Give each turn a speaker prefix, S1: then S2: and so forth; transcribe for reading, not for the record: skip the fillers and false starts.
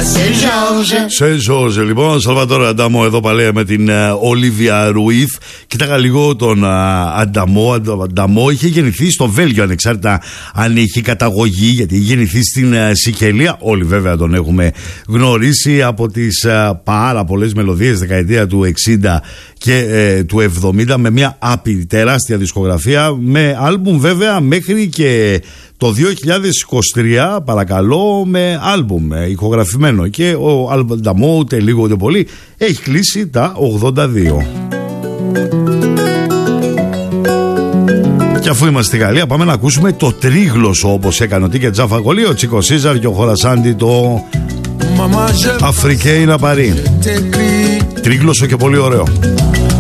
S1: Σε Ζόρζε, λοιπόν, Σαλβατόρ Ανταμό εδώ παλέα με την Ολίβια Ρουίθ. Κοίταγα λίγο τον Ανταμό. Είχε γεννηθεί στο Βέλγιο, ανεξάρτητα αν έχει καταγωγή, γιατί είχε γεννηθεί στην Σικελία. Όλοι βέβαια τον έχουμε γνωρίσει από τις πάρα πολλές μελωδίες δεκαετία του 60 και του 70, με μια τεράστια δισκογραφία, με άλμπουμ βέβαια μέχρι και το 2023, παρακαλώ, με άλμπουμ ηχογραφημένο. Και ο Ανταμό ούτε λίγο ούτε πολύ έχει κλείσει τα 82. Και αφού είμαστε στη Γαλλία, πάμε να ακούσουμε το τρίγλωσσο, όπως έκανε ο Τίκε Τζαφακολί, ο Τσίκο Σίζαρ και ο Χορασάντι, το Αφρικέινα Παρί. Τρίγλωσσο και πολύ ωραίο.